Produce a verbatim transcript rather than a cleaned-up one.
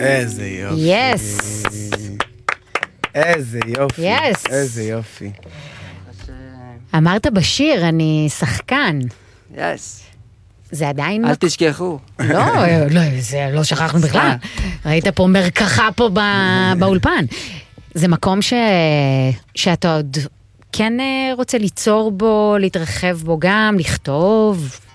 איזה יופי. יס. איזה יופי. יס. איזה יופי. אמרת בשיר, אני שחקן. יס. זה עדיין... אל תשכחו. לא, לא, זה לא שכחנו בכלל. ראית פה מרקחה פה באולפן. זה מקום ש... שאתה עוד כן רוצה ליצור בו, להתרחב בו גם, לכתוב.